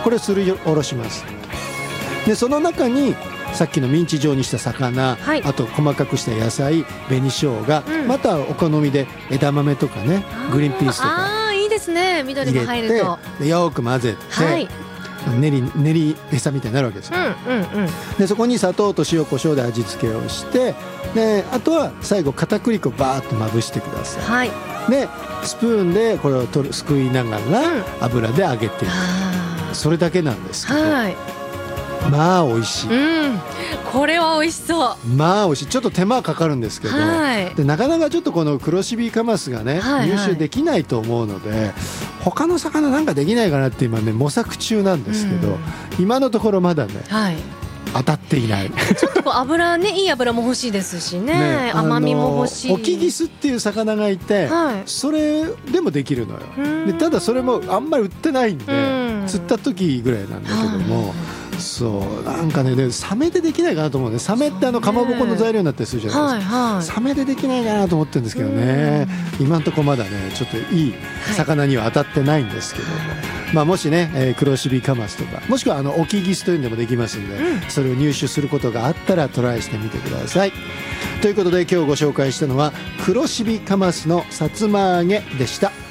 これをすりおろします。でその中にさっきのミンチ状にした魚、 はい、 あと細かくした野菜、紅生姜、またお好みで枝豆とかね、グリーンピースとかいいですね、緑も入るとでよく混ぜて、 はい、 練り餌みたいになるわけですよ、でそこに砂糖と塩コショウで味付けをして、であとは最後片栗粉バーッとまぶしてください、 はい、 でスプーンでこれをすくいながら油で揚げていく、それだけなんですけど、 はい、 まあ美味しい、 これは美味しそう。 まあ美味しい。ちょっと手間かかるんですけど、 はい、 でなかなかちょっとこの黒シビカマスがね、入手できないと思うので、他の魚なんかできないかなって今ね模索中なんですけど、今のところまだね、当たっていない。 ちょっとこう油ね、いい油も欲しいですし ね、甘みも欲しい。 オキギスっていう魚がいて、それでもできるのよ。でただそれもあんまり売ってないんで、釣った時ぐらいなんだけども、そうなんかね、サメでできないかなと思うね。サメってかまぼこの材料になったりするじゃないですか、サメでできないかなと思ってるんですけどね、今のところまだねちょっといい魚には当たってないんですけども、まあ、もしね、黒シビカマスとかもしくはオキギスというのでもできますんで、それを入手することがあったらトライしてみてください。ということで今日ご紹介したのは黒シビカマスのさつま揚げでした。